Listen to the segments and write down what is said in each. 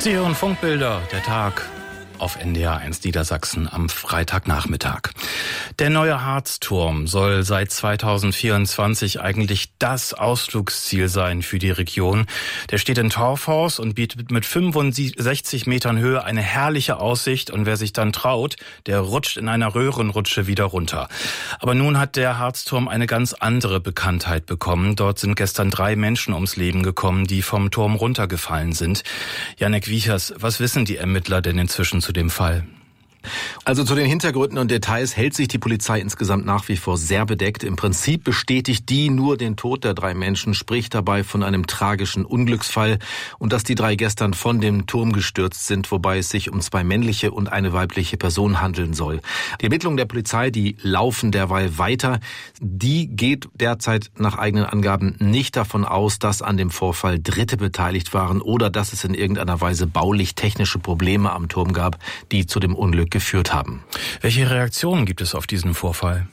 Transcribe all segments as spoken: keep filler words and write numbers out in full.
Sie hören Funkbilder, der Tag auf N D R eins Niedersachsen am Freitagnachmittag. Der neue Harzturm soll seit zweitausendvierundzwanzig eigentlich das Ausflugsziel sein für die Region. Der steht in Torfhaus und bietet mit fünfundsechzig Metern Höhe eine herrliche Aussicht. Und wer sich dann traut, der rutscht in einer Röhrenrutsche wieder runter. Aber nun hat der Harzturm eine ganz andere Bekanntheit bekommen. Dort sind gestern drei Menschen ums Leben gekommen, die vom Turm runtergefallen sind. Jannik Wiechers, was wissen die Ermittler denn inzwischen zu dem Fall? Also zu den Hintergründen und Details hält sich die Polizei insgesamt nach wie vor sehr bedeckt. Im Prinzip bestätigt die nur den Tod der drei Menschen, spricht dabei von einem tragischen Unglücksfall und dass die drei gestern von dem Turm gestürzt sind, wobei es sich um zwei männliche und eine weibliche Person handeln soll. Die Ermittlungen der Polizei, die laufen derweil weiter. Die geht derzeit nach eigenen Angaben nicht davon aus, dass an dem Vorfall Dritte beteiligt waren oder dass es in irgendeiner Weise baulich-technische Probleme am Turm gab, die zu dem Unglück geführt haben. Welche Reaktionen gibt es auf diesen Vorfall?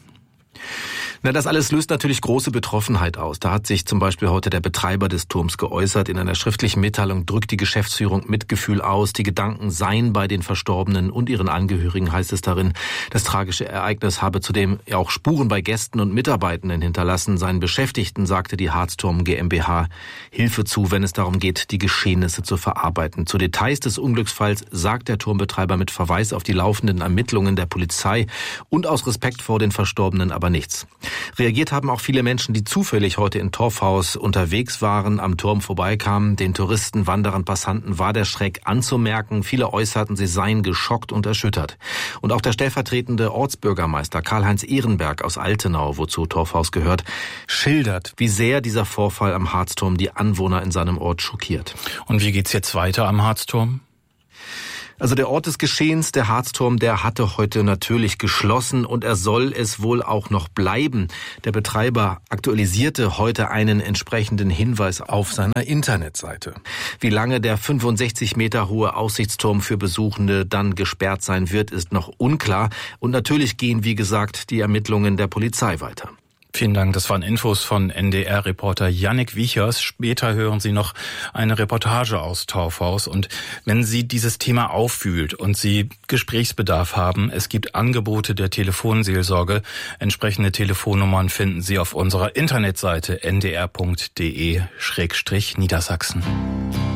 Na, das alles löst natürlich große Betroffenheit aus. Da hat sich zum Beispiel heute der Betreiber des Turms geäußert. In einer schriftlichen Mitteilung drückt die Geschäftsführung Mitgefühl aus. Die Gedanken seien bei den Verstorbenen und ihren Angehörigen, heißt es darin. Das tragische Ereignis habe zudem auch Spuren bei Gästen und Mitarbeitenden hinterlassen. Seinen Beschäftigten sagte die Harzturm GmbH Hilfe zu, wenn es darum geht, die Geschehnisse zu verarbeiten. Zu Details des Unglücksfalls sagt der Turmbetreiber mit Verweis auf die laufenden Ermittlungen der Polizei und aus Respekt vor den Verstorbenen aber nichts. Reagiert haben auch viele Menschen, die zufällig heute in Torfhaus unterwegs waren, am Turm vorbeikamen. Den Touristen, Wanderern, Passanten war der Schreck anzumerken. Viele äußerten, sie seien geschockt und erschüttert. Und auch der stellvertretende Ortsbürgermeister Karl-Heinz Ehrenberg aus Altenau, wozu Torfhaus gehört, schildert, wie sehr dieser Vorfall am Harzturm die Anwohner in seinem Ort schockiert. Und wie geht's jetzt weiter am Harzturm? Also der Ort des Geschehens, der Harzturm, der hatte heute natürlich geschlossen und er soll es wohl auch noch bleiben. Der Betreiber aktualisierte heute einen entsprechenden Hinweis auf seiner Internetseite. Wie lange der fünfundsechzig Meter hohe Aussichtsturm für Besuchende dann gesperrt sein wird, ist noch unklar. Und natürlich gehen, wie gesagt, die Ermittlungen der Polizei weiter. Vielen Dank, das waren Infos von N D R-Reporter Jannik Wiechers. Später hören Sie noch eine Reportage aus Torfhaus. Und wenn Sie dieses Thema auffühlt und Sie Gesprächsbedarf haben, es gibt Angebote der Telefonseelsorge. Entsprechende Telefonnummern finden Sie auf unserer Internetseite n d r punkt d e Niedersachsen.